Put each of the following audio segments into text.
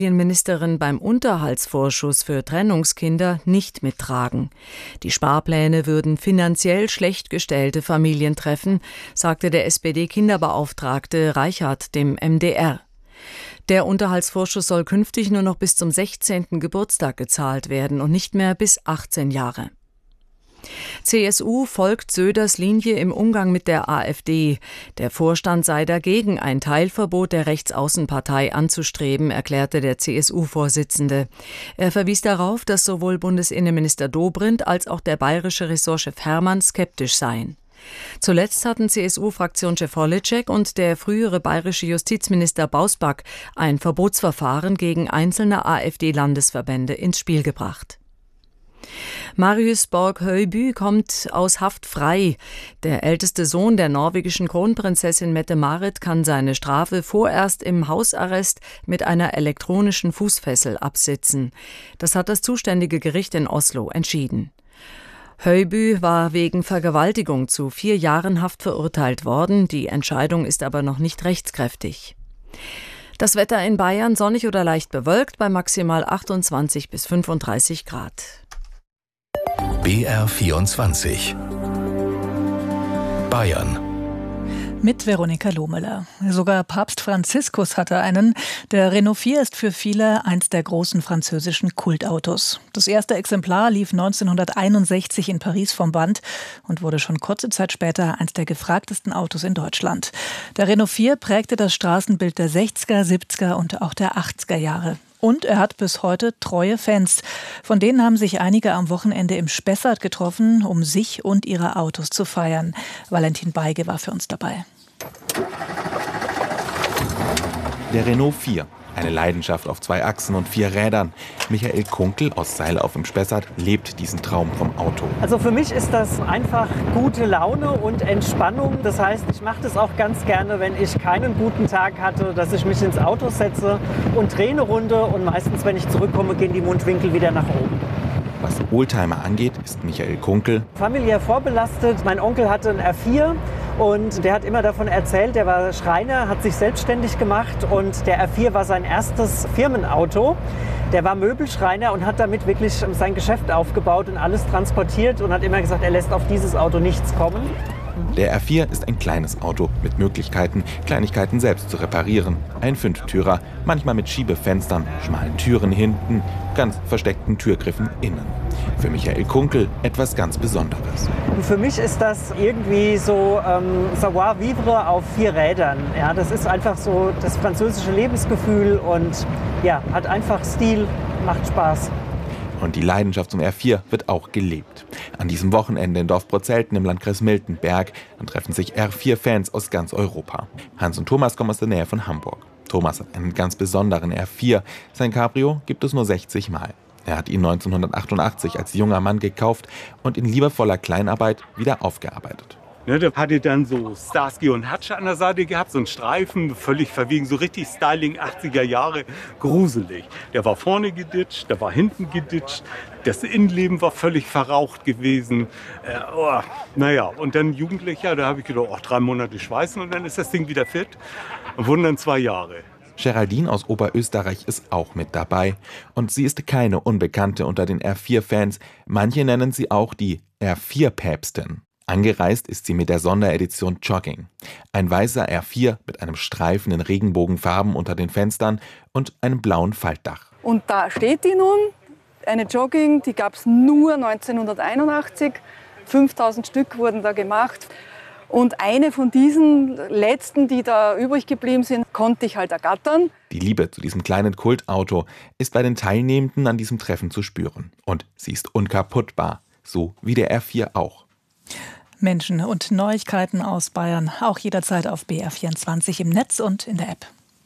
Ministerin beim Unterhaltsvorschuss für Trennungskinder nicht mittragen. Die Sparpläne würden finanziell schlecht gestellte Familien treffen, sagte der SPD-Kinderbeauftragte Reichert dem MDR. Der Unterhaltsvorschuss soll künftig nur noch bis zum 16. Geburtstag gezahlt werden und nicht mehr bis 18 Jahre. CSU folgt Söders Linie im Umgang mit der AfD. Der Vorstand sei dagegen, ein Teilverbot der Rechtsaußenpartei anzustreben, erklärte der CSU-Vorsitzende. Er verwies darauf, dass sowohl Bundesinnenminister Dobrindt als auch der bayerische Ressortchef Hermann skeptisch seien. Zuletzt hatten CSU-Fraktionschef Holitschek und der frühere bayerische Justizminister Bausback ein Verbotsverfahren gegen einzelne AfD-Landesverbände ins Spiel gebracht. Marius Borg-Høiby kommt aus Haft frei. Der älteste Sohn der norwegischen Kronprinzessin Mette-Marit kann seine Strafe vorerst im Hausarrest mit einer elektronischen Fußfessel absitzen. Das hat das zuständige Gericht in Oslo entschieden. Høiby war wegen Vergewaltigung zu 4 Jahren Haft verurteilt worden. Die Entscheidung ist aber noch nicht rechtskräftig. Das Wetter in Bayern sonnig oder leicht bewölkt bei maximal 28 bis 35 Grad. BR24 Bayern mit Veronika Lohmüller. Sogar Papst Franziskus hatte einen. Der Renault 4 ist für viele eins der großen französischen Kultautos. Das erste Exemplar lief 1961 in Paris vom Band und wurde schon kurze Zeit später eins der gefragtesten Autos in Deutschland. Der Renault 4 prägte das Straßenbild der 60er, 70er und auch der 80er Jahre. Und er hat bis heute treue Fans. Von denen haben sich einige am Wochenende im Spessart getroffen, um sich und ihre Autos zu feiern. Valentin Beige war für uns dabei. Der Renault 4. Eine Leidenschaft auf 2 Achsen und 4 Rädern. Michael Kunkel aus Seilauf im Spessart lebt diesen Traum vom Auto. Also für mich ist das einfach gute Laune und Entspannung. Das heißt, ich mache das auch ganz gerne, wenn ich keinen guten Tag hatte, dass ich mich ins Auto setze und drehe eine Runde. Und meistens, wenn ich zurückkomme, gehen die Mundwinkel wieder nach oben. Was Oldtimer angeht, ist Michael Kunkel familiär vorbelastet. Mein Onkel hatte einen R4 und der hat immer davon erzählt, der war Schreiner, hat sich selbstständig gemacht und der R4 war sein erstes Firmenauto. Der war Möbelschreiner und hat damit wirklich sein Geschäft aufgebaut und alles transportiert und hat immer gesagt, er lässt auf dieses Auto nichts kommen. Der R4 ist ein kleines Auto mit Möglichkeiten, Kleinigkeiten selbst zu reparieren. Ein 5-Türer, manchmal mit Schiebefenstern, schmalen Türen hinten, ganz versteckten Türgriffen innen. Für Michael Kunkel etwas ganz Besonderes. Und für mich ist das irgendwie so Savoir-vivre auf 4 Rädern. Ja, das ist einfach so das französische Lebensgefühl und ja, hat einfach Stil, macht Spaß. Und die Leidenschaft zum R4 wird auch gelebt. An diesem Wochenende in Dorfbrozelten im Landkreis Miltenberg treffen sich R4-Fans aus ganz Europa. Hans und Thomas kommen aus der Nähe von Hamburg. Thomas hat einen ganz besonderen R4. Sein Cabrio gibt es nur 60 Mal. Er hat ihn 1988 als junger Mann gekauft und in liebevoller Kleinarbeit wieder aufgearbeitet. Ne, der hatte dann so Starsky und Hutch an der Seite gehabt, so einen Streifen, völlig verwegen, so richtig Styling 80er Jahre, gruselig. Der war vorne geditscht, der war hinten geditscht, das Innenleben war völlig verraucht gewesen. Und dann Jugendlicher, da habe ich gedacht, 3 Monate schweißen und dann ist das Ding wieder fit. Und wurden dann 2 Jahre. Geraldine aus Oberösterreich ist auch mit dabei. Und sie ist keine Unbekannte unter den R4-Fans. Manche nennen sie auch die R4-Päpstin. Angereist ist sie mit der Sonderedition Jogging. Ein weißer R4 mit einem Streifen in Regenbogenfarben unter den Fenstern und einem blauen Faltdach. Und da steht die nun, eine Jogging, die gab es nur 1981. 5000 Stück wurden da gemacht. Und eine von diesen letzten, die da übrig geblieben sind, konnte ich halt ergattern. Die Liebe zu diesem kleinen Kultauto ist bei den Teilnehmenden an diesem Treffen zu spüren. Und sie ist unkaputtbar, so wie der R4 auch. Menschen und Neuigkeiten aus Bayern, auch jederzeit auf BR24 im Netz und in der App.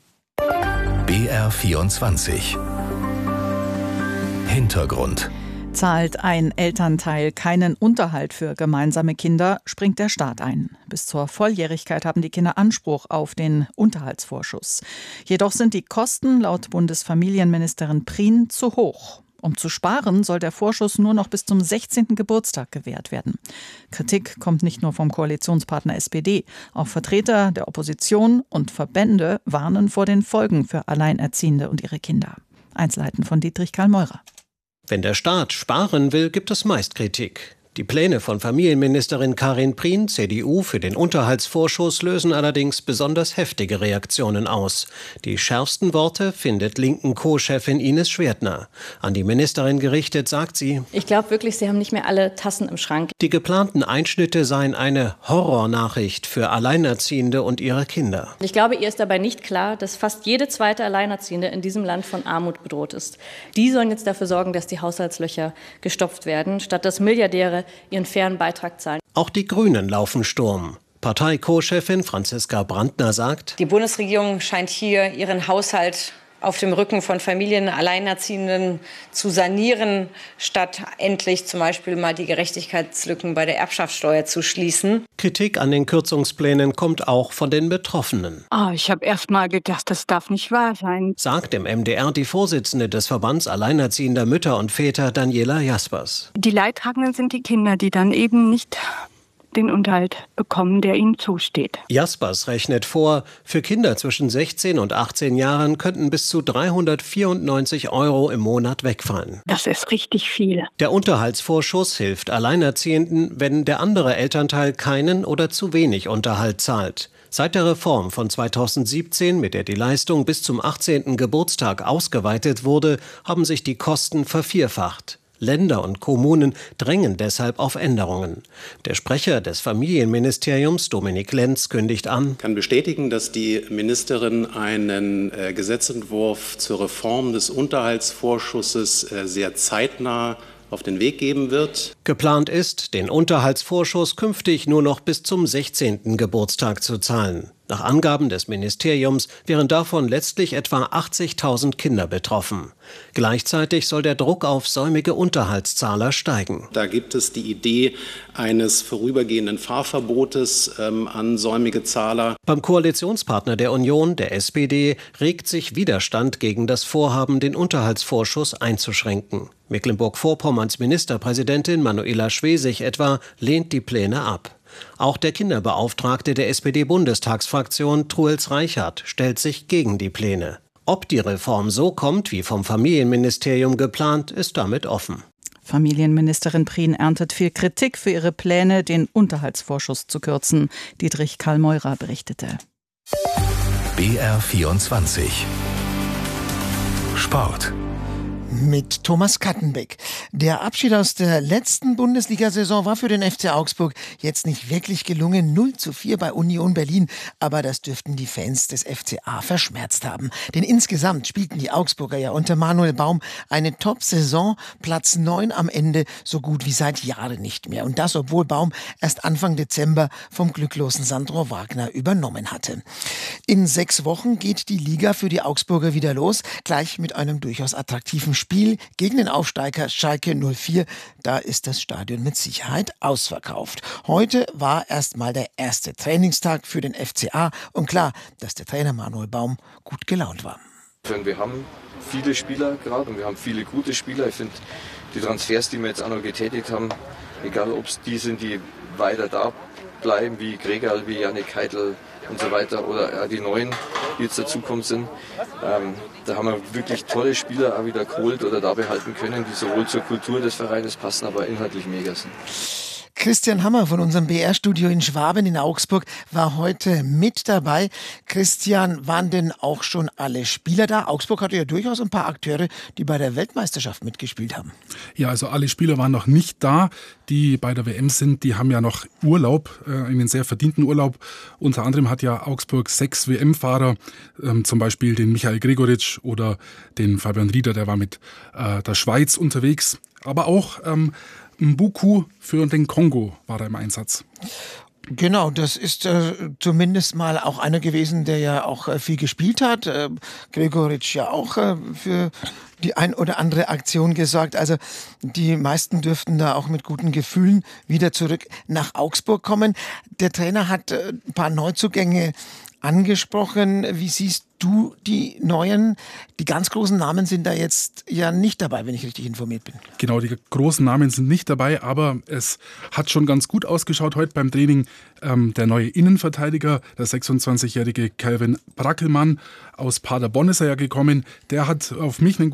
BR24 Hintergrund. Zahlt ein Elternteil keinen Unterhalt für gemeinsame Kinder, springt der Staat ein. Bis zur Volljährigkeit haben die Kinder Anspruch auf den Unterhaltsvorschuss. Jedoch sind die Kosten laut Bundesfamilienministerin Prien zu hoch. Um zu sparen, soll der Vorschuss nur noch bis zum 16. Geburtstag gewährt werden. Kritik kommt nicht nur vom Koalitionspartner SPD. Auch Vertreter der Opposition und Verbände warnen vor den Folgen für Alleinerziehende und ihre Kinder. Einzelheiten von Dietrich Karl Meurer. Wenn der Staat sparen will, gibt es meist Kritik. Die Pläne von Familienministerin Karin Prien, CDU, für den Unterhaltsvorschuss lösen allerdings besonders heftige Reaktionen aus. Die schärfsten Worte findet linken Co-Chefin Ines Schwertner. An die Ministerin gerichtet sagt sie: Ich glaube wirklich, Sie haben nicht mehr alle Tassen im Schrank. Die geplanten Einschnitte seien eine Horrornachricht für Alleinerziehende und ihre Kinder. Ich glaube, ihr ist dabei nicht klar, dass fast jede zweite Alleinerziehende in diesem Land von Armut bedroht ist. Die sollen jetzt dafür sorgen, dass die Haushaltslöcher gestopft werden, statt dass Milliardäre ihren fairen Beitrag zahlen. Auch die Grünen laufen Sturm. Partei-Co-Chefin Franziska Brandner sagt: Die Bundesregierung scheint hier ihren Haushalt auf dem Rücken von Familien, Alleinerziehenden zu sanieren, statt endlich zum Beispiel mal die Gerechtigkeitslücken bei der Erbschaftssteuer zu schließen. Kritik an den Kürzungsplänen kommt auch von den Betroffenen. Ich habe erst mal gedacht, das darf nicht wahr sein, sagt im MDR die Vorsitzende des Verbands Alleinerziehender Mütter und Väter, Daniela Jaspers. Die Leidtragenden sind die Kinder, die dann eben nicht den Unterhalt bekommen, der ihnen zusteht. Jaspers rechnet vor, für Kinder zwischen 16 und 18 Jahren könnten bis zu 394 € im Monat wegfallen. Das ist richtig viel. Der Unterhaltsvorschuss hilft Alleinerziehenden, wenn der andere Elternteil keinen oder zu wenig Unterhalt zahlt. Seit der Reform von 2017, mit der die Leistung bis zum 18. Geburtstag ausgeweitet wurde, haben sich die Kosten vervierfacht. Länder und Kommunen drängen deshalb auf Änderungen. Der Sprecher des Familienministeriums, Dominik Lenz, kündigt an: Ich kann bestätigen, dass die Ministerin einen Gesetzentwurf zur Reform des Unterhaltsvorschusses sehr zeitnah auf den Weg geben wird. Geplant ist, den Unterhaltsvorschuss künftig nur noch bis zum 16. Geburtstag zu zahlen. Nach Angaben des Ministeriums wären davon letztlich etwa 80.000 Kinder betroffen. Gleichzeitig soll der Druck auf säumige Unterhaltszahler steigen. Da gibt es die Idee eines vorübergehenden Fahrverbotes an säumige Zahler. Beim Koalitionspartner der Union, der SPD, regt sich Widerstand gegen das Vorhaben, den Unterhaltsvorschuss einzuschränken. Mecklenburg-Vorpommerns Ministerpräsidentin Manuela Schwesig etwa lehnt die Pläne ab. Auch der Kinderbeauftragte der SPD-Bundestagsfraktion, Truels Reichert, stellt sich gegen die Pläne. Ob die Reform so kommt, wie vom Familienministerium geplant, ist damit offen. Familienministerin Prien erntet viel Kritik für ihre Pläne, den Unterhaltsvorschuss zu kürzen. Dietrich Karl Meurer berichtete. BR24 Sport. Mit Thomas Kattenbeck. Der Abschied aus der letzten Bundesliga-Saison war für den FC Augsburg jetzt nicht wirklich gelungen. 0:4 bei Union Berlin. Aber das dürften die Fans des FCA verschmerzt haben. Denn insgesamt spielten die Augsburger ja unter Manuel Baum eine Top-Saison. Platz 9 am Ende, so gut wie seit Jahren nicht mehr. Und das, obwohl Baum erst Anfang Dezember vom glücklosen Sandro Wagner übernommen hatte. In 6 Wochen geht die Liga für die Augsburger wieder los. Gleich mit einem durchaus attraktiven Spiel gegen den Aufsteiger Schalke 04. Da ist das Stadion mit Sicherheit ausverkauft. Heute war erstmal der erste Trainingstag für den FCA und klar, dass der Trainer Manuel Baum gut gelaunt war. Wir haben viele Spieler gerade und wir haben viele gute Spieler. Ich finde, die Transfers, die wir jetzt auch noch getätigt haben, egal ob es die sind, die weiter da bleiben, wie Gregal, wie Yannick Heitel und so weiter, oder die Neuen, die jetzt dazukommen sind. Da haben wir wirklich tolle Spieler auch wieder geholt oder da behalten können, die sowohl zur Kultur des Vereines passen, aber inhaltlich mega sind. Christian Hammer von unserem BR-Studio in Schwaben in Augsburg war heute mit dabei. Christian, waren denn auch schon alle Spieler da? Augsburg hatte ja durchaus ein paar Akteure, die bei der Weltmeisterschaft mitgespielt haben. Ja, also alle Spieler waren noch nicht da, die bei der WM sind. Die haben ja noch Urlaub, einen sehr verdienten Urlaub. Unter anderem hat ja Augsburg 6 WM-Fahrer, zum Beispiel den Michael Gregoritsch oder den Fabian Rieder, der war mit der Schweiz unterwegs. Aber auch Mbuku für den Kongo war da im Einsatz. Genau, das ist zumindest mal auch einer gewesen, der ja auch viel gespielt hat. Gregoritsch ja auch für die ein oder andere Aktion gesorgt. Also die meisten dürften da auch mit guten Gefühlen wieder zurück nach Augsburg kommen. Der Trainer hat ein paar Neuzugänge angesprochen. Wie siehst du die neuen? Die ganz großen Namen sind da jetzt ja nicht dabei, wenn ich richtig informiert bin. Genau, die großen Namen sind nicht dabei, aber es hat schon ganz gut ausgeschaut heute beim Training. Der neue Innenverteidiger, der 26-jährige Calvin Brackelmann aus Paderborn ist er ja gekommen. Der hat auf mich einen